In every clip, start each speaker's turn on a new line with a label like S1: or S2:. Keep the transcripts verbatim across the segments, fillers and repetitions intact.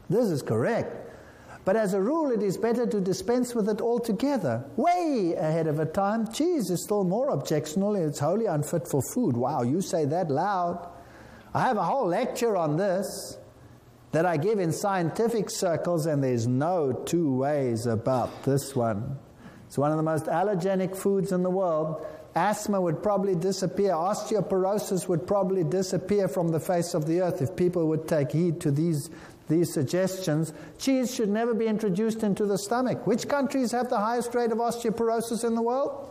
S1: This is correct. But as a rule, it is better to dispense with it altogether. Way ahead of a time. Cheese is still more objectionable. It's wholly unfit for food. Wow, you say that loud. I have a whole lecture on this that I give in scientific circles, and there's no two ways about this one. It's one of the most allergenic foods in the world. Asthma would probably disappear. Osteoporosis would probably disappear from the face of the earth if people would take heed to these These suggestions. Cheese should never be introduced into the stomach. Which countries have the highest rate of osteoporosis in the world?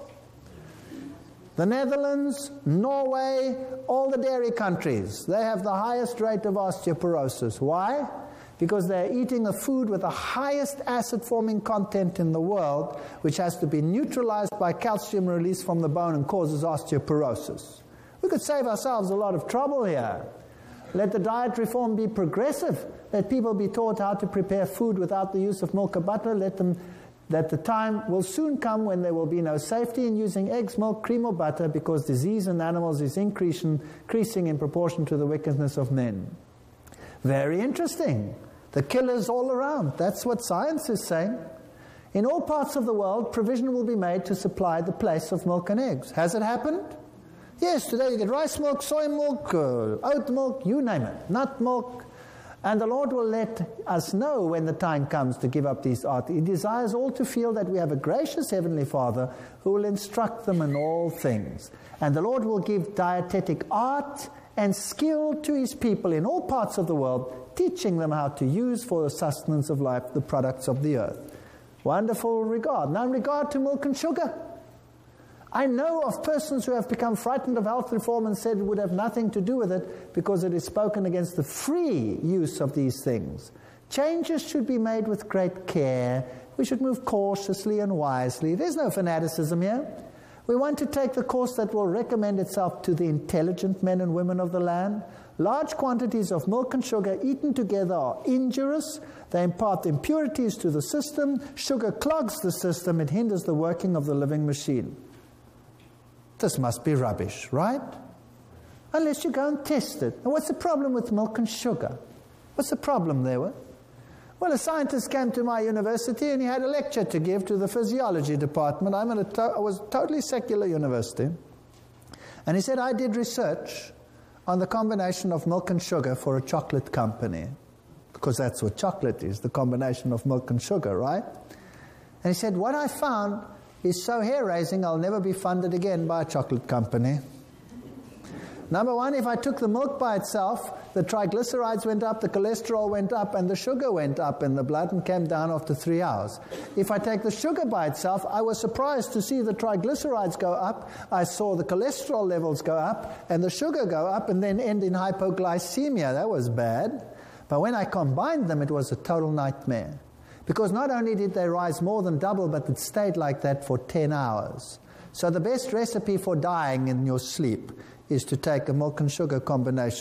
S1: The Netherlands, Norway, all the dairy countries. They have the highest rate of osteoporosis. Why? Because they're eating a food with the highest acid-forming content in the world, which has to be neutralized by calcium release from the bone and causes osteoporosis. We could save ourselves a lot of trouble here. Let the diet reform be progressive. Let people be taught how to prepare food without the use of milk or butter. Let them, that the time will soon come when there will be no safety in using eggs, milk, cream, or butter, because disease in animals is increasing, increasing in proportion to the wickedness of men. Very interesting. The killers all around. That's what science is saying. In all parts of the world, provision will be made to supply the place of milk and eggs. Has it happened? Yes, today you get rice milk, soy milk, uh, oat milk, you name it, nut milk. And the Lord will let us know when the time comes to give up these arts. He desires all to feel that we have a gracious Heavenly Father who will instruct them in all things. And the Lord will give dietetic art and skill to His people in all parts of the world, teaching them how to use for the sustenance of life the products of the earth. Wonderful regard. Now in regard to milk and sugar, I know of persons who have become frightened of health reform and said it would have nothing to do with it because it is spoken against the free use of these things. Changes should be made with great care. We should move cautiously and wisely. There's no fanaticism here. We want to take the course that will recommend itself to the intelligent men and women of the land. Large quantities of milk and sugar eaten together are injurious. They impart impurities to the system. Sugar clogs the system. It hinders the working of the living machine. This must be rubbish, right? Unless you go and test it. And what's the problem with milk and sugar? What's the problem there with? Well, a scientist came to my university and he had a lecture to give to the physiology department. I'm at a to I was a totally secular university. And he said, I did research on the combination of milk and sugar for a chocolate company. Because that's what chocolate is, the combination of milk and sugar, right? And he said, what I found is so hair-raising, I'll never be funded again by a chocolate company. Number one, if I took the milk by itself, the triglycerides went up, the cholesterol went up, and the sugar went up in the blood and came down after three hours. If I take the sugar by itself, I was surprised to see the triglycerides go up, I saw the cholesterol levels go up, and the sugar go up, and then end in hypoglycemia. That was bad. But when I combined them, it was a total nightmare. Because not only did they rise more than double, but it stayed like that for ten hours. So the best recipe for dying in your sleep is to take a milk and sugar combination.